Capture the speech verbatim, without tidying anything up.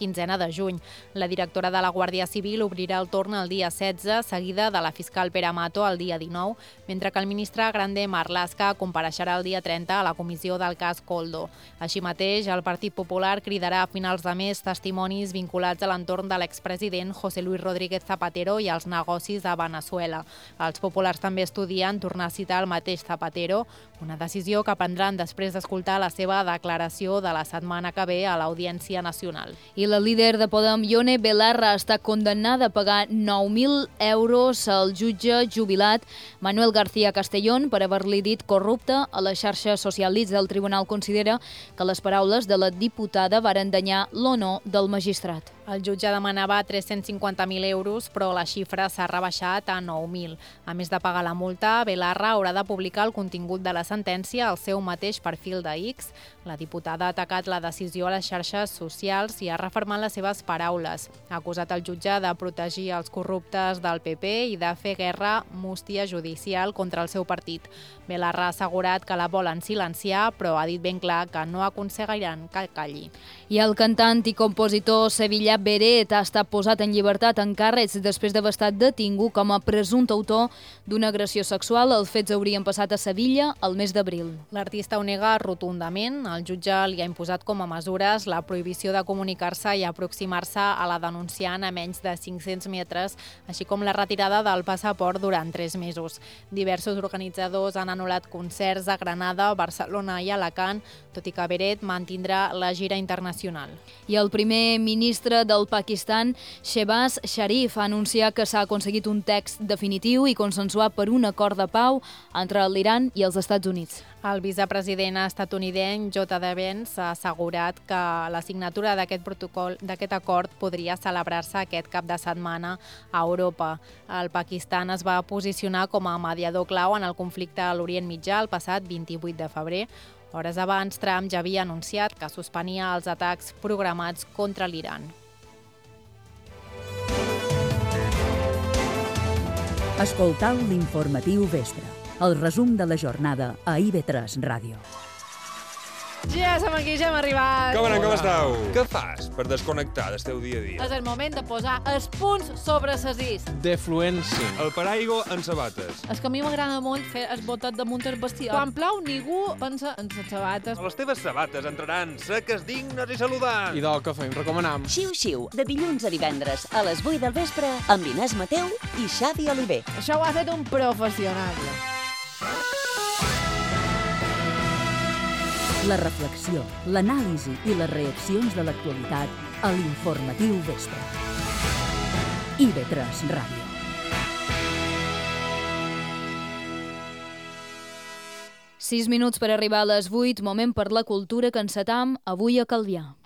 quinzena de juny. La directora de la Guàrdia Civil obrirà el torn el dia setze, seguida de la fiscal Pere Mato el dia dinou, mentre que el ministre Grande Marlaska compareixerà el dia trenta a la comissió del cas Koldo. Així mateix, el Partit Popular cridarà a finals de mes testimonis vinculats a l'entorn de l'expresident José Luis Rodríguez Zapatero i als negocis a Venezuela. Els populars també estudien tornar a citar el mateix Zapatero, una decisió que prendran després d'escoltar la seva declaració de la setmana que ve a l'Audiència Nacional. I la líder de Podem, Ione Belarra, està condemnada a pagar nou mil euros al jutge jubilat Manuel García Castellón per haver-li dit corrupte a la xarxa social. El tribunal considera que les paraules de la diputada varen danyar l'honor del magistrat. El jutge demanava tres-cents cinquanta mil euros, però la xifra s'ha rebaixat a nou mil. A més de pagar la multa, Belarra haurà de publicar el contingut de la sentència al seu mateix perfil de X. La diputada ha atacat la decisió a les xarxes socials i ha refermat les seves paraules. Ha acusat el jutge de protegir els corruptes del P P i de fer guerra mústia judicial contra el seu partit. Belarra ha assegurat que la volen silenciar, però ha dit ben clar que no aconseguiran que calli. I el cantant i compositor sevillà Beret ha estat posat en llibertat en càrrecs després d'haver estat detingut com a presumpte autor d'una agressió sexual. Els fets haurien passat a Sevilla el mes d'abril. L'artista ho nega rotundament. El jutge li ha imposat com a mesures la prohibició de comunicar-se i aproximar-se a la denunciant a menys de cinc-cents metres, així com la retirada del passaport durant tres mesos. Diversos organitzadors han anul·lat concerts a Granada, Barcelona i Alacant, tot i que Beret mantindrà la gira internacional. I el primer ministre del Pakistan, Shehbaz Sharif, ha anunciat que s'ha aconseguit un text definitiu i consensuat per un acord de pau entre l'Iran i els Estats Units. El vicepresident estatunidenc J D Vance ha assegurat que la signatura d'aquest protocol, d'aquest acord podria celebrar-se aquest cap de setmana a Europa. El Pakistan es va posicionar com a mediador clau en el conflicte a l'Orient Mitjà el passat vint-i-vuit de febrer. Hores abans, Trump ja havia anunciat que suspenia els atacs programats contra l'Iran. Escoltau l'informatiu vespre, el resum de la jornada a I V tres Ràdio. Ja som aquí, ja hem arribat. Com anem, com esteu? Què fas per desconnectar del teu dia a dia? És el moment de posar els punts sobre ses is. De fluència. El paraigua en sabates. És que a mi m'agrada molt fer el botet damunt el bestiar. Quan plou, ningú pensa en les sabates. Les teves sabates entraran seques, dignes i saludants. I del que fem, recomanam. Xiu-xiu, de dilluns a divendres a les vuit del vespre amb Inés Mateu i Xavi Oliver. Això ho ha fet un professional. La reflexió, l'anàlisi i les reaccions de l'actualitat a l'informatiu vespre. I V tres Ràdio. Sis minuts per arribar a les vuit, moment per la cultura que encetam avui a Calvià.